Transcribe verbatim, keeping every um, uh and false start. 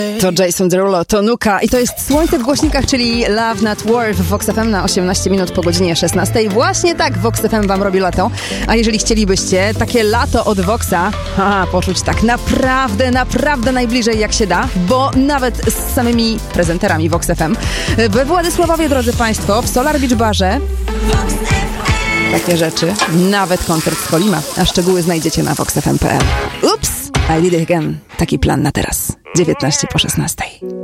To Jason Derulo, to Nuka i to jest Słońce w głośnikach, czyli Love Not War w Vox F M na osiemnaście minut po godzinie szesnastej. Właśnie tak Vox F M wam robi lato, a jeżeli chcielibyście takie lato od Voxa haha, poczuć tak naprawdę, naprawdę najbliżej jak się da, bo nawet z samymi prezenterami Vox F M we Władysławowie, drodzy Państwo, w Solar Beach Barze takie rzeczy, nawet koncert z Kolima, a szczegóły znajdziecie na vox f m kropka p l. Ups, I did it again. Taki plan na teraz. dziewiętnaście po szesnastej.